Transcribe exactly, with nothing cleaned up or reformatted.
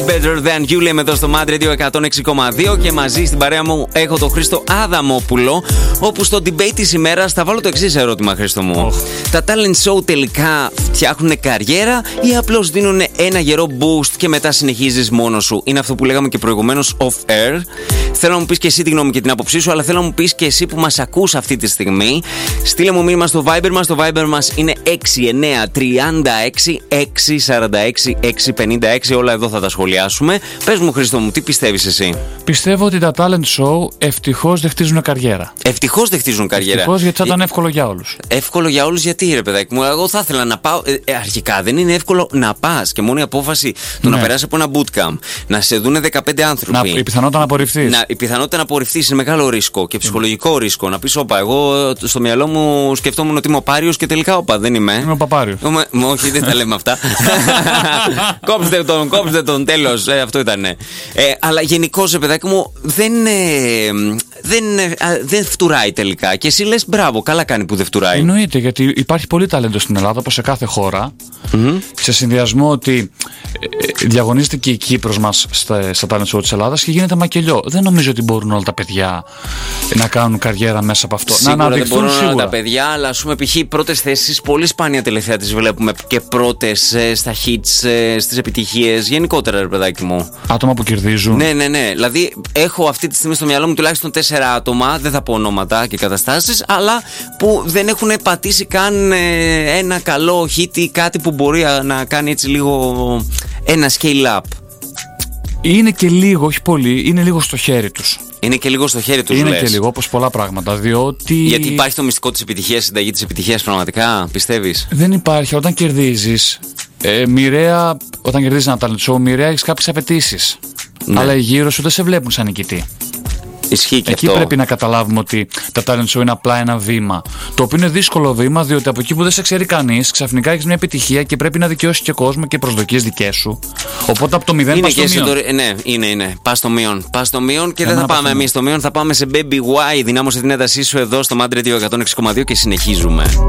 Better than you, λέμε εδώ στο Mad Radio εκατόν έξι κόμμα δύο και μαζί στην παρέα μου έχω τον Χρήστο Αδαμόπουλο, όπου στο debate της ημέρας θα βάλω το εξής ερώτημα, Χρήστο μου. Oh. Τα talent show τελικά φτιάχνουν καριέρα ή απλώς δίνουν ένα γερό boost και μετά συνεχίζεις μόνος σου? Είναι αυτό που λέγαμε και προηγουμένως off air. Θέλω να μου πεις και εσύ τη γνώμη και την άποψή σου, αλλά θέλω να μου πεις και εσύ που μας ακούς αυτή τη στιγμή. Στείλε μου μήνυμα στο Viber μας. Το Viber μας είναι έξι εννιά τρία έξι έξι τέσσερα έξι έξι πέντε έξι. Όλα εδώ θα τα σχολιάσουμε. Πες μου, Χρήστο μου, τι πιστεύεις εσύ? Πιστεύω ότι τα talent show ευτυχώς δεν χτίζουν καριέρα. Ευτυχώς δεν χτίζουν καριέρα. Ευτυχώς, γιατί θα ήταν εύκολο για όλους. Εύκολο για όλους, γιατί ρε παιδάκι μου? Εγώ θα ήθελα να πάω. Ε, αρχικά δεν είναι εύκολο να πας και μόνο η απόφαση του ναι. να περάσει από ένα bootcamp, να σε δούνε δεκαπέντε άνθρωποι. Να, η πιθανότητα να απορριφθείς. Να, η πιθανότητα να απορριφθείς είναι μεγάλο ρίσκο και ψυχολογικό mm. ρίσκο. Να πεις, όπα, εγώ στο μυαλό μου σκεφτόμουν ότι είμαι ο Πάριος και τελικά, όπα, δεν είμαι. Είμαι ο Παπάριος. Όχι, δεν τα λέμε αυτά. Κόψτε τον, κόψτε τον, τέλος. Ε, αυτό ήταν. Ε, αλλά γενικώς, παιδάκι μου, δεν, ε, δεν, ε, δεν φτουράει τελικά. Και εσύ λες, μπράβο, καλά κάνει που δεν φτουράει. Εννοείται, γιατί υπάρχει πολύ ταλέντο στην Ελλάδα, όπως σε κάθε χώρα. Mm-hmm. Σε συνδυασμό ότι ε, διαγωνίζεται και η Κύπρος μας στα, στα talent show της Ελλάδας και γίνεται μακελιό. Δεν νομίζω ότι μπορούν όλα τα παιδιά να κάνουν καριέρα μέσα από αυτό. Σίγουρα να αναδειχθούν δεν μπορούν σίγουρα. Όλα τα παιδιά, αλλά ας πούμε π.χ. πρώτες θέσεις πολύ σπάνια τελευταία τις βλέπουμε και πρώτες ε, στα hits, ε, στις επιτυχίες. Γενικότερα, ρε παιδάκι μου. Άτομα που κερδίζουν. Ναι, ναι, ναι. Δηλαδή, έχω αυτή τη στιγμή στο μυαλό μου τουλάχιστον τέσσερα άτομα, δεν θα πω ονόματα και καταστάσεις, αλλά που δεν έχουν πατήσει καν ε, ένα καλό hit ή κάτι που μπορεί να κάνει έτσι λίγο ένα scale up. Είναι και λίγο, όχι πολύ, είναι λίγο στο χέρι τους. Είναι και λίγο στο χέρι τους, Είναι λες. και λίγο, όπως πολλά πράγματα, διότι... Γιατί υπάρχει το μυστικό της επιτυχίας, συνταγή της επιτυχίας πραγματικά, πιστεύεις? Δεν υπάρχει. Όταν κερδίζεις, ε, μοιραία, όταν κερδίζεις ένα talent show, μοιραία έχεις κάποιες απαιτήσεις. Ναι. Αλλά οι γύρω σου δεν σε βλέπουν σαν νικητή. Ισχύει και εκεί αυτό. Πρέπει να καταλάβουμε ότι τα talent show είναι απλά ένα βήμα. Το οποίο είναι δύσκολο βήμα, διότι από εκεί που δεν σε ξέρει κανείς, ξαφνικά έχεις μια επιτυχία και πρέπει να δικαιώσεις και κόσμο και προσδοκίες δικές σου. Οπότε από το μηδέν πας στο μείον. Το... Ναι, είναι, είναι. Πας στο μείον. Πας στο μείον και Εμένα δεν θα πάμε εμείς στο μείον, θα πάμε σε Baby Y. Δυνάμωσε την έντασή σου εδώ στο Mad Radio εκατόν έξι κόμμα δύο και συνεχίζουμε.